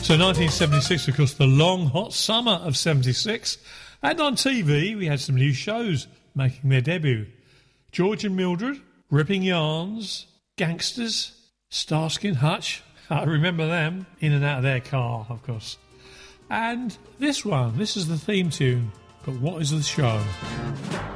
So 1976, of course, the long, hot summer of 76. And on TV, we had some new shows making their debut. George and Mildred, Ripping Yarns, Gangsters, Starsky and Hutch. I remember them, in and out of their car, of course. And this one, this is the theme tune. But what is the show?